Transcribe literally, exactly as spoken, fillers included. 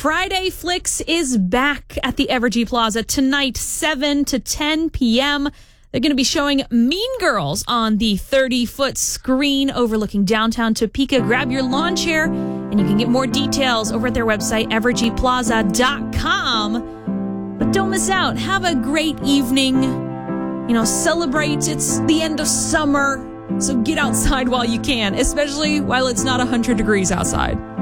Friday Flicks is back at the Evergy Plaza tonight, seven to ten p.m. They're going to be showing Mean Girls on the thirty-foot screen overlooking downtown Topeka. Grab your lawn chair, and you can get more details over at their website, evergy plaza dot com. But don't miss out. Have a great evening. You know, celebrate. It's the end of summer, so get outside while you can, especially while it's not one hundred degrees outside.